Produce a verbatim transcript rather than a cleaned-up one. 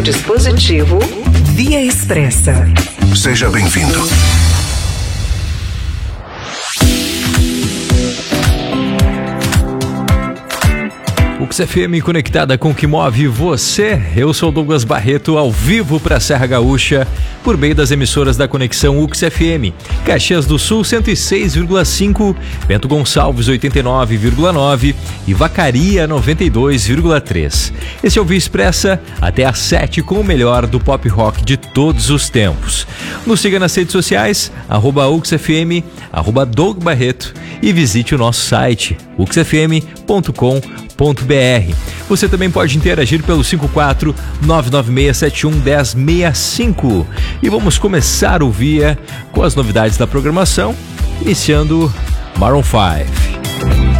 Dispositivo Via Expressa. Seja bem-vindo. U X F M conectada com o que move você. Eu sou Douglas Barreto, ao vivo para a Serra Gaúcha, por meio das emissoras da Conexão U X F M. Caxias do Sul cento e seis vírgula cinco, Bento Gonçalves oitenta e nove vírgula nove e Vacaria noventa e dois vírgula três. Esse é o Via Expressa, até às sete com o melhor do pop rock de todos os tempos. Nos siga nas redes sociais, arroba U X F M, arroba Doug Barreto, e visite o nosso site, u x f m ponto com ponto b r. Você também pode interagir pelo cinco quatro nove nove seis sete um um zero seis cinco. E vamos começar o Via com as novidades da programação, iniciando Maroon cinco.